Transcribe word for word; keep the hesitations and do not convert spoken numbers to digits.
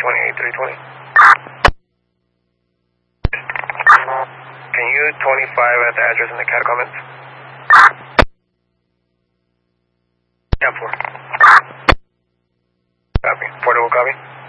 twenty-eight three twenty. Can you twenty-five at the address in the cat comments? ten four. Copy. Portable copy.